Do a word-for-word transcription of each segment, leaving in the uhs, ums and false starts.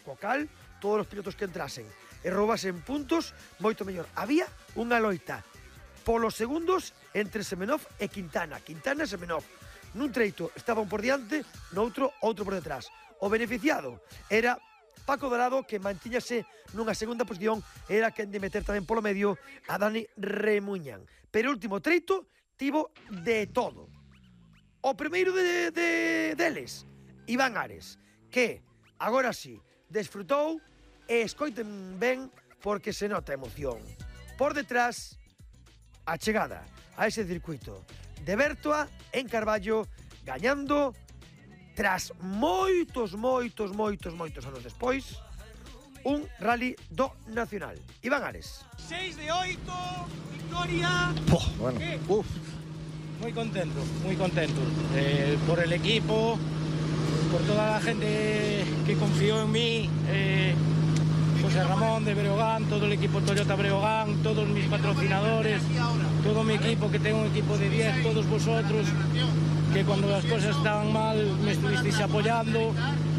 co cal todos os pilotos que entrasen e roubasen puntos, moito mellor. Había unha loita polos segundos entre Semenov e Quintana. Quintana e Semenov. Nun treito estaban por diante, noutro, outro por detrás. O beneficiado era Paco Dorado, que mantíñase nunha segunda posición, era quen de meter tamén polo medio a Dani Remuñán. Pero o último treito tivo de todo. O primeiro de, de, deles, Iván Ares, que agora sí desfrutou e escoiten ben porque se nota emoción. Por detrás, a chegada a ese circuito de Bertoa en Carballo, gañando tras moitos, moitos, moitos, moitos anos despois, un rally do Nacional. Iván Ares. seis de oito, victoria. Oh, bueno, uf. Muy contento, muy contento eh, por el equipo, por toda la gente que confió en mí, eh, José Ramón de Breogán, todo el equipo Toyota Breogán, todos mis patrocinadores, todo mi equipo, que tengo un equipo de diez, todos vosotros, que cuando las cosas estaban mal me estuvisteis apoyando.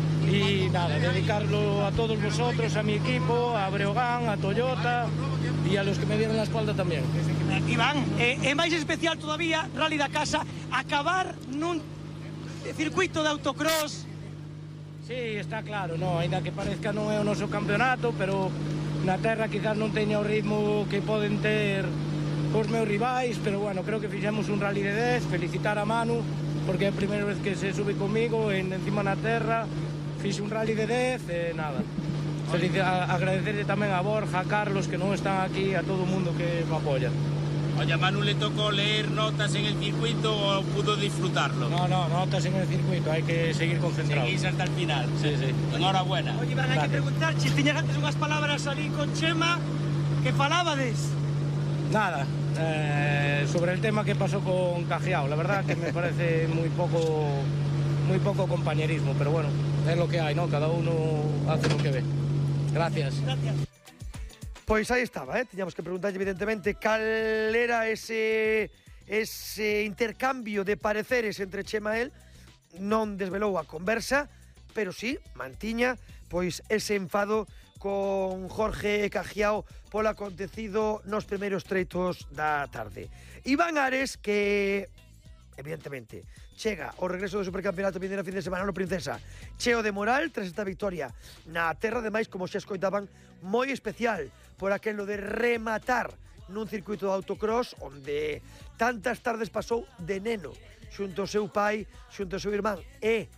Y nada, dedicarlo a todos vosotros, a mi equipo, a Breogán, a Toyota y a los que me dieron la espalda también. Iván, eh, é máis especial todavía, Rally da Casa, acabar nun circuito de autocross. Sí, está claro, no, ainda que parezca non é o noso campeonato, pero na terra quizás non teña o ritmo que poden ter os meus rivais, pero bueno, creo que fixemos un rally de dez, felicitar a Manu, porque é a primeira vez que se sube comigo en, encima na terra, fixe un rally de dez e nada. Feliz, a, agradecerle tamén a Borja, a Carlos, que non están aquí, a todo o mundo que me apoya. Oye, a Manu le tocó leer notas en el circuito o pudo disfrutarlo. No, no, notas en el circuito, hay que seguir concentrado. Seguís hasta el final. Sí, sí. Enhorabuena. Oye, Iván, hai que preguntar, se tiñas antes unhas palabras ali con Chema, que falabades? Nada, eh, sobre el tema que pasó con Cajiao, la verdad que me parece muy poco, muy poco compañerismo, pero bueno, es lo que hay, ¿no? Cada uno hace lo que ve. Gracias. Gracias. Pois aí estaba, eh? Tiñamos que preguntarlle evidentemente cal era ese, ese intercambio de pareceres entre Chema e el. Non desvelou a conversa, pero sí mantiña pois ese enfado con Jorge Cajiao polo acontecido nos primeiros treitos da tarde. Iván Ares, que evidentemente chega o regreso do Supercampeonato vindeira fin de semana no Princesa, cheo de moral tras esta victoria na terra, ademais, como xa escoitaban, moi especial por aquelo de rematar nun circuito de autocross onde tantas tardes pasou de neno xunto ao seu pai, xunto ao seu irmán, e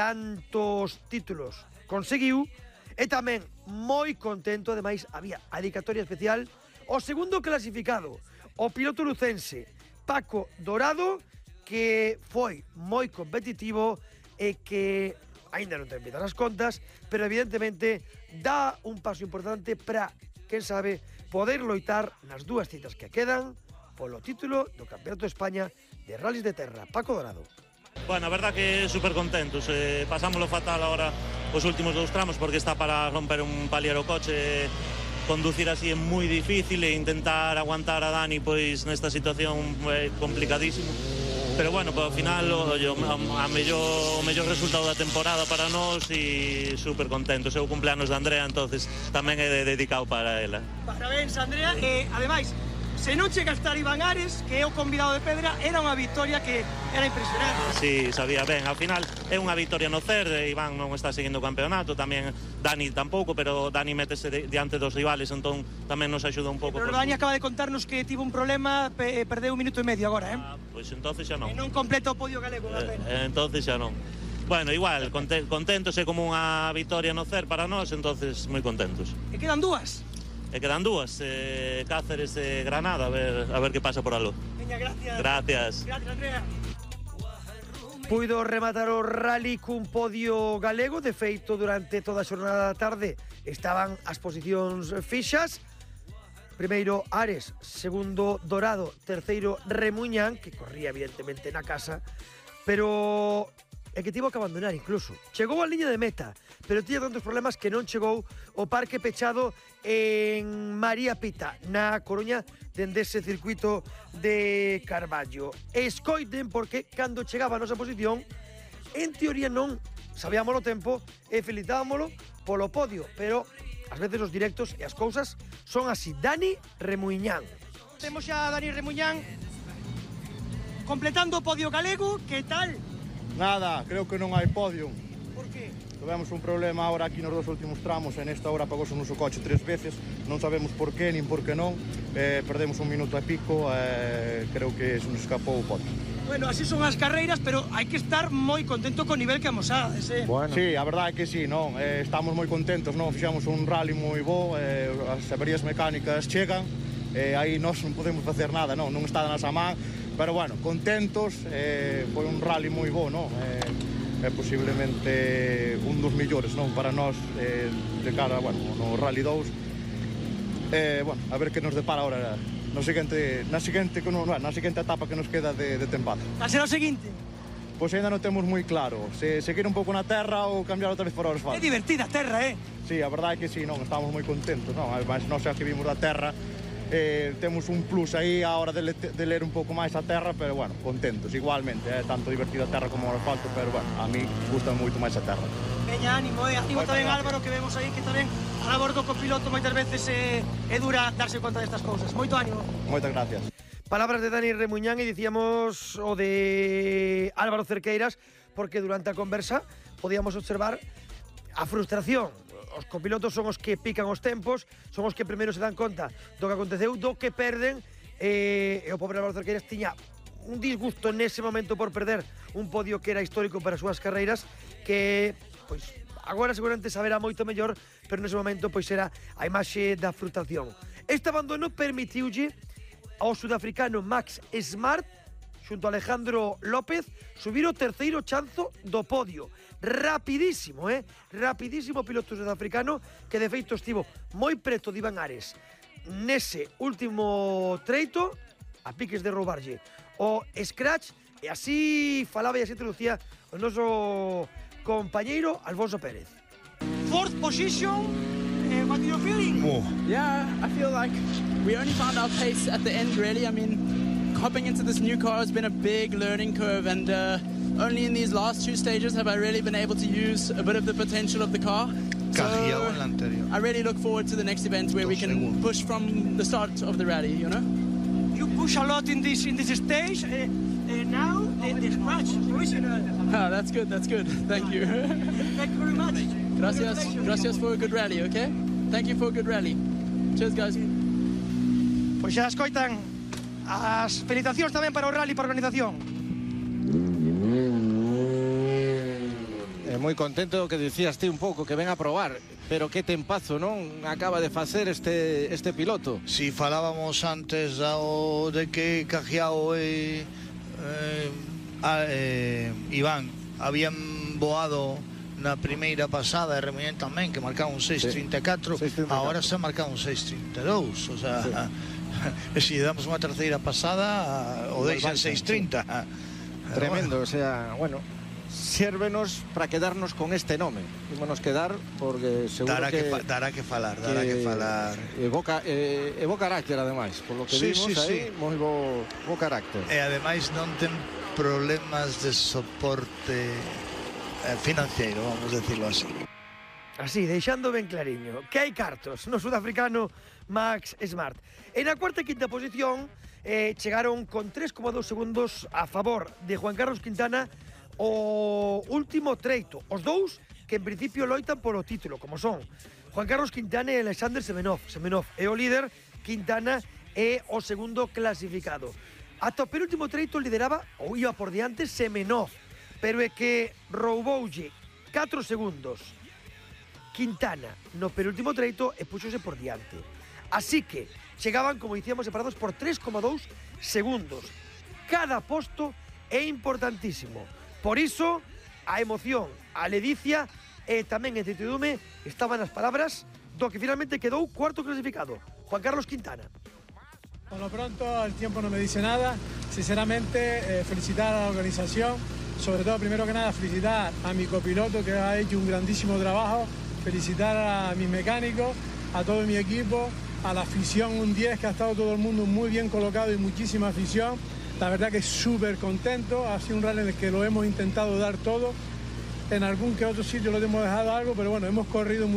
tantos títulos conseguiu. E tamén moi contento, ademais había a dedicatoria especial o segundo clasificado, o piloto lucense Paco Dorado, que foi moi competitivo e que aínda non ten vidas as contas, pero evidentemente dá un paso importante para, quen sabe, poder loitar nas dúas citas que quedan polo título do Campeonato de España de Rallys de Terra. Paco Dorado. Bueno, a verdad que súper contentos, eh, pasámoslo fatal ahora os últimos dous tramos porque está para romper un palier o coche, conducir así é moi difícil e intentar aguantar a Dani pois nesta situación é complicadísimo. Pero bueno, pues, ao final o, a, a mellor, o mellor resultado da temporada para nós e super contentos. É o cumpleanos de Andrea, entonces tamén é dedicado para ela. Parabéns, Andrea. E, ademais, se non chega a estar Iván Ares, que é o convidado de Pedra, era unha victoria que era impresionante. Sí, sabía ben. Ao final é unha victoria no C E R, Iván non está seguindo o campeonato, tamén Dani tampouco, pero Dani métese de, diante dos rivales, entón tamén nos axuda un pouco. Pero Dani acaba de contarnos que tivo un problema, pe, perdeu un minuto e medio agora, eh? Ah, pois entonces xa non. E non completa o podio galego, unha pena. Eh, entonces xa non. Bueno, igual, contentos, é como unha victoria no C E R para nós, entonces moi contentos. E quedan dúas. E quedan dúas, eh, Cáceres e Granada, a ver, a ver que pasa por algo. Veña, gracias. Gracias. Gracias, Andrea. Puido rematar o rally cun podio galego, de feito durante toda a xornada da tarde estaban as posicións fixas. Primeiro Ares, segundo Dorado, terceiro Remuñán, que corría evidentemente na casa, pero é que tivo que abandonar incluso. Chegou á liña de meta, pero tiña tantos problemas que non chegou ao parque pechado en María Pita, na Coruña, dende ese circuito de Carballo. Escoiten porque cando chegaba a nosa posición, en teoría non sabíamos o tempo e felicitábamolo polo podio, pero ás veces os directos e as cousas son así. Dani Remuñán. Temos xa a Dani Remuñán completando o podio galego, que tal? Nada, creo que non hai podio. Por que? Tivemos un problema ahora aquí nos dos últimos tramos e nesta hora apagóse o noso coche tres veces, non sabemos por qué nin por que non, eh, perdemos un minuto e pico e eh, creo que se nos escapou o podio. Bueno, así son as carreiras, pero hai que estar moi contento co nivel que amosades, eh? Bueno. Sí, a verdade é que sí, non? Eh, estamos moi contentos, non? Fixamos un rally moi bo, eh, as averías mecánicas chegan, e eh, aí nós non podemos facer nada, non? Non está na nosa man, pero bueno, contentos, eh, foi un rally moi bo, non? Eh, é posiblemente un dos millores, non? Para nós, eh, de cara, bueno, no Rally dous. Eh, bueno, a ver que nos depara ahora no seguinte, na seguinte, no, na seguinte etapa que nos queda de, de tempada. A ser o seguinte? Pois ainda non temos moi claro, se seguir un pouco na terra ou cambiar outra vez por o asfalto. É divertida a terra, eh? Sí, a verdade é que sí, non, estamos moi contentos, non? Mas nós xa que vimos da terra, Eh, temos un plus aí a hora de, le, de ler un pouco máis a terra, pero bueno, contentos igualmente, é eh, tanto divertida a terra como o asfalto, pero bueno, a mí gusta moito máis a terra. Veña, ánimo, eh, ánimo tamén Álvaro, que vemos aí que tamén a labor do copiloto moitas veces é, é dura darse conta destas cousas. Moito ánimo. Moitas gracias. Palabras de Dani Remuñán e dicíamos o de Álvaro Cerqueiras, porque durante a conversa podíamos observar a frustración. Os copilotos son os que pican os tempos, son os que primeiro se dan conta do que aconteceu, do que perden, e, e o pobre Álvaro Cerqueiras tiña un disgusto nese momento por perder un podio que era histórico para as súas carreiras, que, pois, agora seguramente saberá moito mellor, pero nese momento, pois, era a imaxe da frustración. Este abandono permitiulle ao sudafricano Max Smart, xunto a Alejandro López, subir o terceiro chanzo do podio. Rapidísimo, eh? Rapidísimo piloto sudafricano, que de feito estivo moi preto de Iván Ares nese último treito, a piques de roubarlle o scratch, e así falaba e así introducía o noso compañeiro Alfonso Pérez. Fourth position, eh, what are you feeling? Oh. Yeah, I feel like we only found our pace at the end, really. I mean, hopping into this new car has been a big learning curve, and uh, only in these last two stages have I really been able to use a bit of the potential of the car. So I really look forward to the next event where we can push from the start of the rally, you know? You push a lot in this in this stage, uh, uh, now the, the scratch, original. Ah, that's good, that's good. Thank you. Thank you very much. Gracias, gracias for a good rally, okay? Thank you for a good rally. Cheers, guys. Pois xa escoitan as felicitacións tamén para o rally para a organización. É moi contento que dicías ti un pouco que ven a probar, pero que tempazo, non? Acaba de facer este este piloto. Si falábamos antes ao de que Cajiao e eh, a, eh, Iván habían voado na primeira pasada e Remuñán tamén, que marcaba un seis trinta e catro, agora se ha marcado un seis trinta e dous, o sea, sí. E se damos unha terceira pasada o deixan seis trinta. Tremendo, o sea, bueno, sérvenos para quedarnos con este nome. Ímonos quedar porque seguro dará que, que dará que falar, dará que, que falar. Evoca eh, evo carácter ademais, por lo que sí, vimos sí, aí, sí. moi bo, bo carácter. E ademais non ten problemas de soporte eh, financiero, vamos decirlo así. Así, deixando ben clariño que hai cartos no sudafricano Max Smart. En a cuarta e quinta posición eh, chegaron con tres coma dos segundos a favor de Juan Carlos Quintana o último treito. Os dous que en principio loitan polo título, como son Juan Carlos Quintana e Alexander Semenov. Semenov é o líder, Quintana é o segundo clasificado. Ata o penúltimo treito lideraba ou iba por diante Semenov, pero é que rouboulle catro segundos Quintana no penúltimo treito e puxose por diante. Así que chegaban, como dicíamos, separados por tres coma dos segundos. Cada posto é importantísimo. Por iso, a emoción, a ledicia e tamén a incertidume estaban nas palabras do que finalmente quedou cuarto clasificado, Juan Carlos Quintana. Por lo pronto, el tiempo no me dice nada. Sinceramente, eh, felicitar a la organización. Sobre todo, primero que nada, felicitar a mi copiloto que ha hecho un grandísimo trabajo. Felicitar a mis mecánicos, a todo mi equipo, a la afición, un diez, que ha estado todo el mundo muy bien colocado y muchísima afición. La verdad que súper contento. Ha sido un rally en el que lo hemos intentado dar todo. En algún que otro sitio lo hemos dejado algo, pero bueno, hemos corrido muy